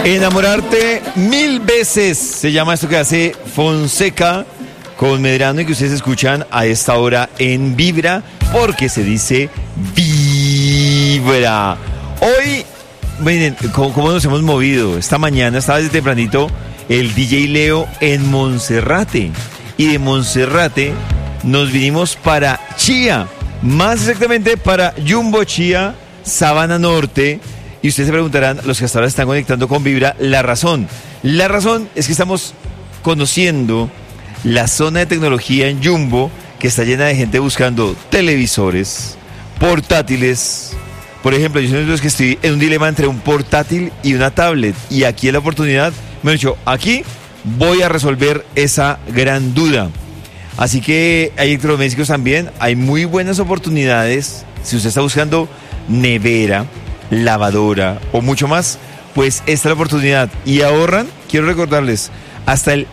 Enamorarte 1000 veces se llama esto que hace Fonseca con Medrano y que ustedes escuchan a esta hora en Vibra, porque se dice Vibra. Hoy, miren, cómo nos hemos movido. Esta mañana estaba desde tempranito el DJ Leo en Monserrate, y de Monserrate nos vinimos para Chía, más exactamente para Jumbo Chía, Sabana Norte. Y ustedes se preguntarán, los que hasta ahora están conectando con Vibra, la razón. La razón es que estamos conociendo la zona de tecnología en Jumbo, que está llena de gente buscando televisores, portátiles. Por ejemplo, yo soy de los que estoy en un dilema entre un portátil y una tablet. Y aquí es la oportunidad, me han dicho, aquí voy a resolver esa gran duda. Así que hay electrodomésticos también, hay muy buenas oportunidades. Si usted está buscando nevera, lavadora o mucho más, pues esta es la oportunidad. Y ahorran, quiero recordarles, hasta el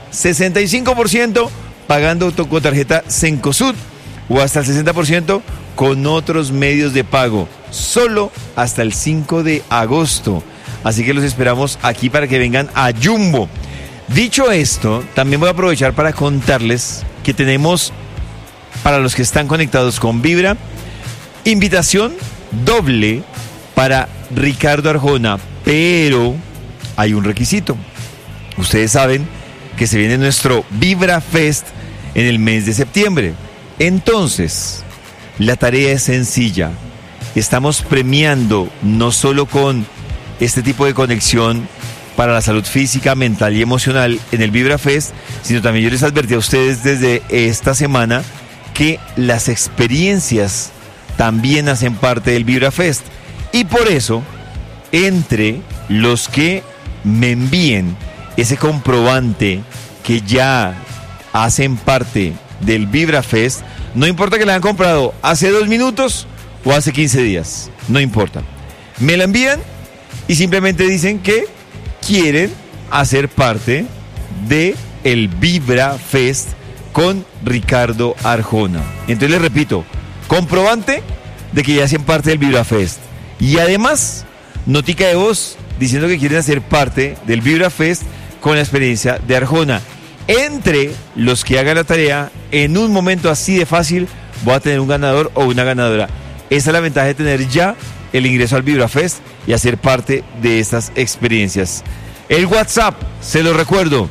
65% pagando con tarjeta Cencosud, o hasta el 60% con otros medios de pago, solo hasta el 5 de agosto. Así que los esperamos aquí para que vengan a Jumbo. Dicho esto, también voy a aprovechar para contarles que tenemos, para los que están conectados con Vibra, invitación doble para Ricardo Arjona, pero hay un requisito. Ustedes saben que se viene nuestro Vibra Fest en el mes de septiembre. Entonces, la tarea es sencilla. Estamos premiando no solo con este tipo de conexión para la salud física, mental y emocional en el Vibra Fest, sino también yo les advertí a ustedes desde esta semana que las experiencias también hacen parte del Vibra Fest. Y por eso, entre los que me envíen ese comprobante que ya hacen parte del Vibra Fest, no importa que la hayan comprado hace 2 minutos o hace 15 días, no importa. Me la envían y simplemente dicen que quieren hacer parte de el Vibra Fest con Ricardo Arjona. Entonces les repito, comprobante de que ya hacen parte del Vibra Fest. Y además, notica de voz diciendo que quieren hacer parte del Vibra Fest con la experiencia de Arjona. Entre los que hagan la tarea, en un momento así de fácil, voy a tener un ganador o una ganadora. Esa es la ventaja de tener ya el ingreso al Vibra Fest y hacer parte de estas experiencias. El WhatsApp, se lo recuerdo,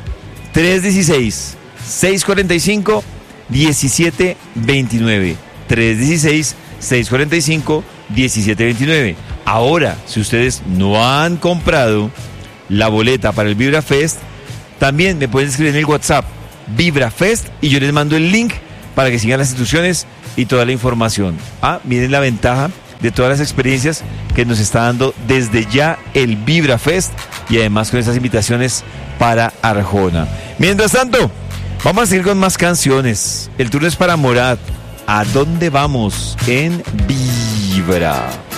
316-645-1729. 316-645-1729. Ahora, si ustedes no han comprado la boleta para el Vibra Fest, también me pueden escribir en el WhatsApp Vibra Fest y yo les mando el link para que sigan las instrucciones y toda la información. Miren la ventaja de todas las experiencias que nos está dando desde ya el Vibra Fest, y además con esas invitaciones para Arjona. Mientras tanto, vamos a seguir con más canciones. El turno es para Morat. ¿A dónde vamos en Vibra?